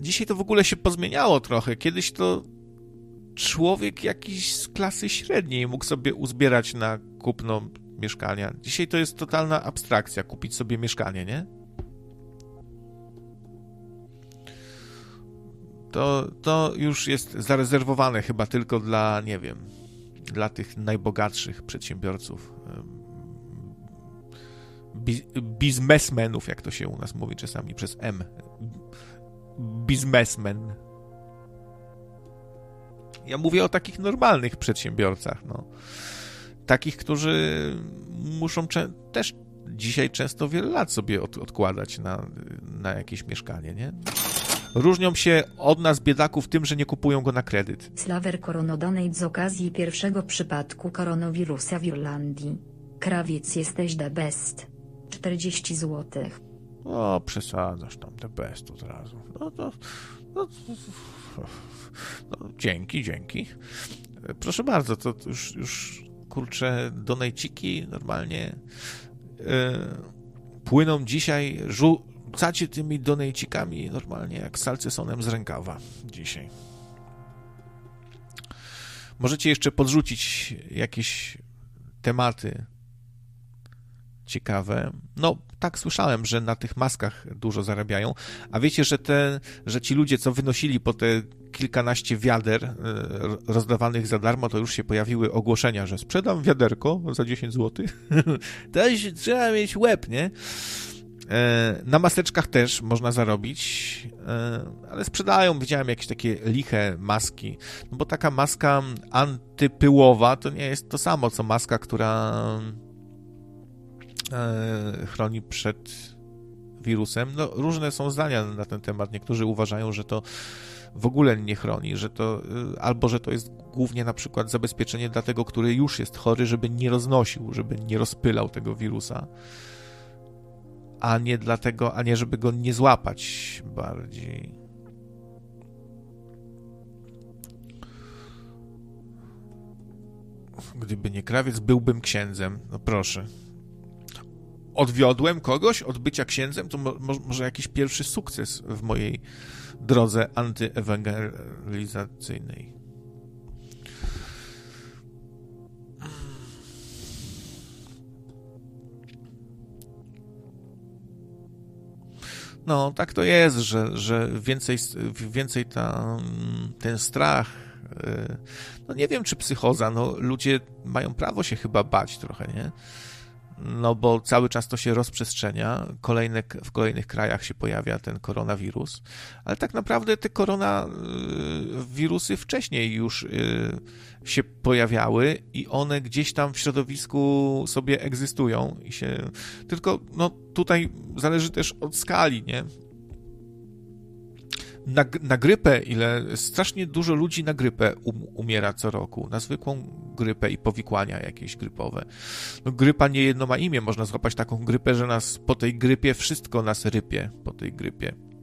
Dzisiaj to w ogóle się pozmieniało trochę. Kiedyś to człowiek jakiś z klasy średniej mógł sobie uzbierać na kupno mieszkania. Dzisiaj to jest totalna abstrakcja, kupić sobie mieszkanie, nie? To już jest zarezerwowane chyba tylko dla, nie wiem, dla tych najbogatszych przedsiębiorców. Biznesmenów, jak to się u nas mówi czasami przez M. Biznesmen. Ja mówię o takich normalnych przedsiębiorcach, no. Takich, którzy muszą też dzisiaj często wiele lat sobie odkładać na jakieś mieszkanie, nie? Różnią się od nas, biedaków, tym, że nie kupują go na kredyt. Slaver Coronodonate z okazji pierwszego przypadku koronawirusa w Irlandii. Krawiec, jesteś the best. 40 zł. O, przesadzasz tam the best od razu. No, dzięki. Proszę bardzo, to już kurczę, donajciki normalnie płyną dzisiaj, rzucacie tymi donajcikami normalnie jak salcesonem z rękawa dzisiaj. Możecie jeszcze podrzucić jakieś tematy ciekawe. No, tak słyszałem, że na tych maskach dużo zarabiają. A wiecie, że ci ludzie, co wynosili po te kilkanaście wiader rozdawanych za darmo, to już się pojawiły ogłoszenia, że sprzedam wiaderko za 10 zł. To trzeba mieć łeb, nie? Na maseczkach też można zarobić, ale sprzedają, widziałem jakieś takie liche maski, no bo taka maska antypyłowa to nie jest to samo, co maska, która chroni przed wirusem. No, różne są zdania na ten temat. Niektórzy uważają, że to w ogóle nie chroni, że to albo że to jest głównie na przykład zabezpieczenie dla tego, który już jest chory, żeby nie roznosił, żeby nie rozpylał tego wirusa, a nie dlatego, a nie żeby go nie złapać bardziej. Gdyby nie krawiec, byłbym księdzem. No proszę. Odwiodłem kogoś od bycia księdzem, to może jakiś pierwszy sukces w mojej drodze antyewangelizacyjnej. No, tak to jest, że więcej ten strach, no nie wiem, czy psychoza, no ludzie mają prawo się chyba bać trochę, nie? No bo cały czas to się rozprzestrzenia, w kolejnych krajach się pojawia ten koronawirus, ale tak naprawdę te koronawirusy wcześniej już się pojawiały i one gdzieś tam w środowisku sobie egzystują i się, tylko no tutaj zależy też od skali, nie? Na grypę, strasznie dużo ludzi na grypę umiera co roku, na zwykłą grypę i powikłania jakieś grypowe. No, grypa nie jedno ma imię, można złapać taką grypę, że nas po tej grypie wszystko nas rypie po tej grypie.